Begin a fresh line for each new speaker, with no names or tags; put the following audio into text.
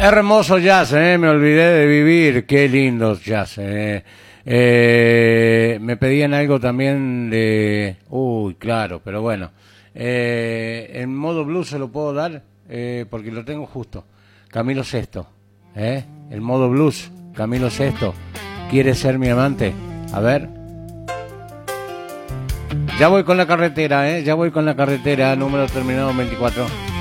Hermoso jazz, me olvidé de vivir. Qué lindo jazz, me pedían algo también de... Uy, claro, pero bueno. En modo blues se lo puedo dar, porque lo tengo justo. Camilo Sesto, el modo blues, Camilo Sesto. ¿Quieres ser mi amante? A ver. Ya voy con la carretera, ya voy con la carretera, número terminado en 24.